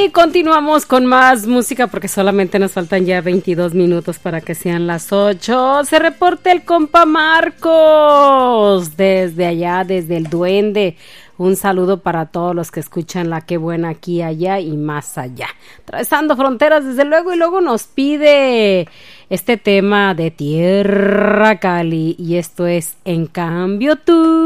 Y continuamos con más música porque solamente nos faltan ya 22 minutos para que sean las 8. Se reporta el compa Marcos desde allá, desde el Duende. Un saludo para todos los que escuchan La Qué Buena aquí, allá y más allá. Atravesando fronteras, desde luego, y luego nos pide este tema de Tierra Cali. Y esto es En Cambio Tú.